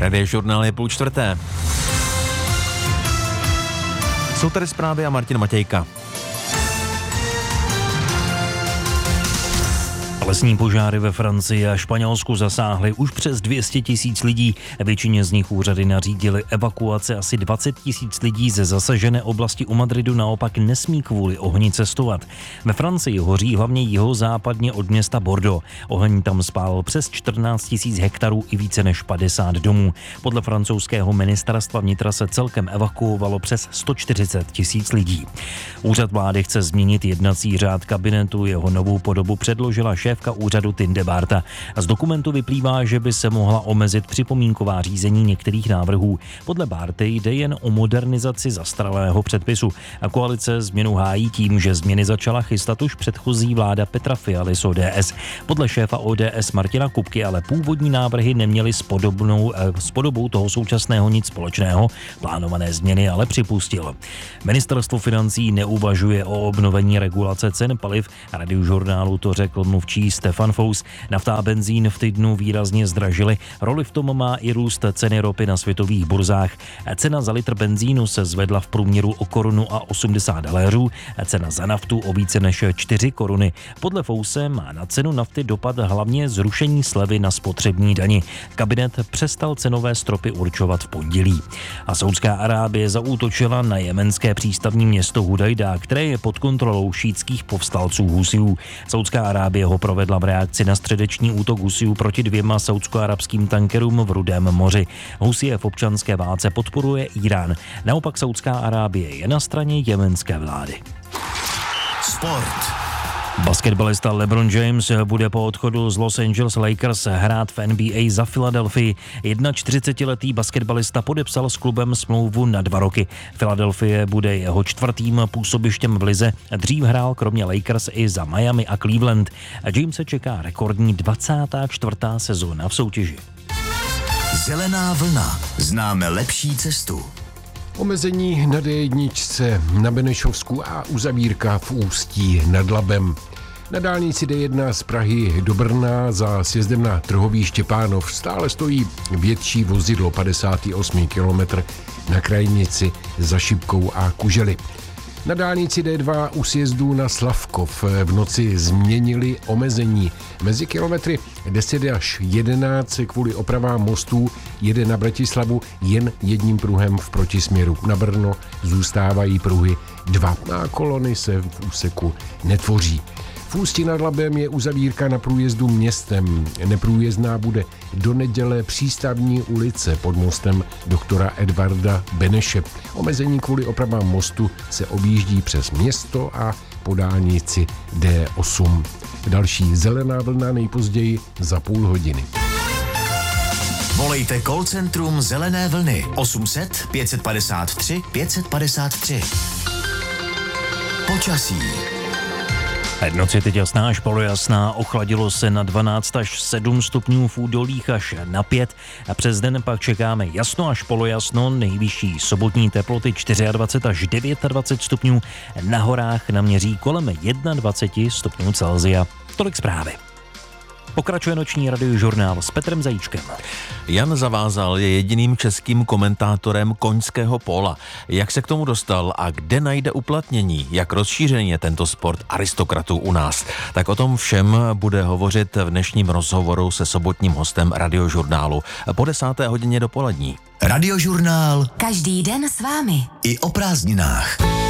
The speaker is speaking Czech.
Radiožurnál je 3:30. Jsou tady zprávy a Martin Matějka. Lesní požáry ve Francii a Španělsku zasáhly už přes 200 000 lidí. Většině z nich úřady nařídily evakuace. Asi 20 000 lidí ze zasažené oblasti u Madridu naopak nesmí kvůli ohni cestovat. Ve Francii hoří hlavně jihozápadně od města Bordeaux. Oheň tam spálil přes 14 000 hektarů i více než 50 domů. Podle francouzského ministerstva vnitra se celkem evakuovalo přes 140 000 lidí. Úřad vlády chce změnit jednací řád kabinetu. Jeho novou podobu předložila šéfka úřadu Tinde Barta. Z dokumentu vyplývá, že by se mohla omezit připomínková řízení některých návrhů. Podle Barty jde jen o modernizaci zastaralého předpisu. A koalice změnu hájí tím, že změny začala chystat už předchozí vláda Petra Fialy z ODS. Podle šéfa ODS Martina Kupky ale původní návrhy neměly s podobou toho současného nic společného. Plánované změny ale připustil. Ministerstvo financí neuvažuje o obnovení regulace cen paliv. Radiožurnálu to řekl mluvčí Stefan Fous. Nafta a benzín v týdnu výrazně zdražily. Roli v tom má i růst ceny ropy na světových burzách. Cena za litr benzínu se zvedla v průměru o 1,80 Kč, cena za naftu o více než 4 koruny. Podle Fouse má na cenu nafty dopad hlavně zrušení slevy na spotřební dani. Kabinet přestal cenové stropy určovat v pondělí. A Saudská Arábie zaútočila na jemenské přístavní město Hudajda, které je pod kontrolou šítských povstalců Husijů. Saudská Arábie ho provedla v reakci na středeční útok Husijů proti 2 saudsko-arabským tankerům v Rudém moři. Husije v občanské válce podporuje Irán. Naopak Saudská Arábie je na straně jemenské vlády. Sport. Basketbalista LeBron James bude po odchodu z Los Angeles Lakers hrát v NBA za Filadelfii. 41letý basketbalista podepsal s klubem smlouvu na 2 roky. Filadelfie bude jeho 4. působištěm v lize. Dřív hrál kromě Lakers i za Miami a Cleveland. Jamese čeká rekordní 24. sezóna v soutěži. Zelená vlna. Známe lepší cestu. Omezení na D1 na Benešovsku a uzavírka v Ústí nad Labem. Na dálnici D1 z Prahy do Brna za sjezdem na Trhový Štěpánov stále stojí větší vozidlo 58 kilometr na krajnici za Šipkou a Kužely. Na dálnici D2 u sjezdu na Slavkov v noci změnili omezení. Mezi kilometry 10 až 11 kvůli opravám mostů jede na Bratislavu jen jedním pruhem v protisměru. Na Brno zůstávají pruhy 2 a kolony se v úseku netvoří. V Ústí nad Labem je uzavírka na průjezdu městem. Neprůjezdná bude do neděle přístavní ulice pod mostem doktora Edvarda Beneše. Omezení kvůli opravám mostu se objíždí přes město a po dálnici D8. Další zelená vlna nejpozději za půl hodiny. Volejte call centrum Zelené vlny 800 553 553. Počasí. Noc je teď jasná až polojasná, ochladilo se na 12 až 7 stupňů v údolích až na 5 a přes den pak čekáme jasno až polojasno, nejvyšší sobotní teploty 24 až 29 stupňů, na horách naměří kolem 21 stupňů Celsia. Tolik zprávy. Pokračuje noční radiožurnál s Petrem Zajíčkem. Jan Zavázal je jediným českým komentátorem koňského póla. Jak se k tomu dostal a kde najde uplatnění? Jak rozšířený je tento sport aristokratů u nás? Tak o tom všem bude hovořit v dnešním rozhovoru se sobotním hostem radiožurnálu po 10. hodině dopolední. Radiožurnál. Každý den s vámi. I o prázdninách.